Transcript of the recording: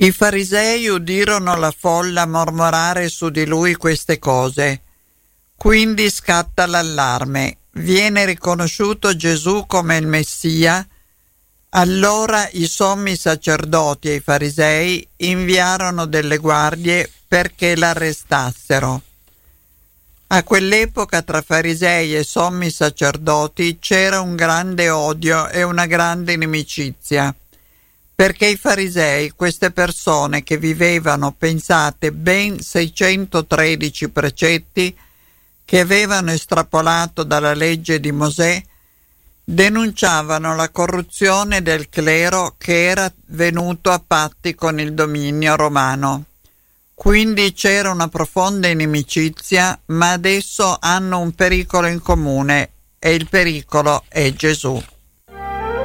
I farisei udirono la folla mormorare su di lui queste cose. Quindi scatta l'allarme. Viene riconosciuto Gesù come il Messia. Allora i sommi sacerdoti e i farisei inviarono delle guardie perché l'arrestassero. A quell'epoca tra farisei e sommi sacerdoti c'era un grande odio e una grande inimicizia, perché i farisei, queste persone che vivevano, pensate, ben 613 precetti che avevano estrapolato dalla legge di Mosè, denunciavano la corruzione del clero che era venuto a patti con il dominio romano. Quindi c'era una profonda inimicizia, ma adesso hanno un pericolo in comune e il pericolo è Gesù.